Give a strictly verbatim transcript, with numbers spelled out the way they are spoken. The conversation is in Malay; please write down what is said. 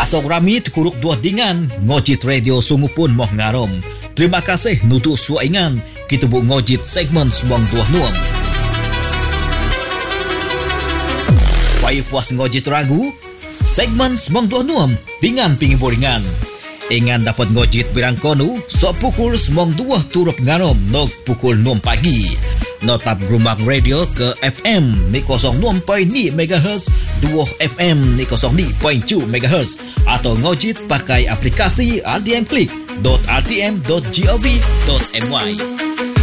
Asok rami tekuruk dua dingan, ngojit radio sungu pun moh ngarom. Terima kasih nutu suaingan, kita bu ngojit segmen semong dua nuam. Payu puas ngojit ragu, segmen semong dua nuam, dengan pingi boringan. Ingan dapat ngojit birang konu, sok pukul semong dua turut ngarom, nok pukul enam pagi. Notap Gerumbang Radio ke F M ni kosong enam perpuluhan lima megahertz, dua F M ni kosong lima perpuluhan dua megahertz atau ngojit pakai aplikasi r t m click dot r t m dot gov dot my.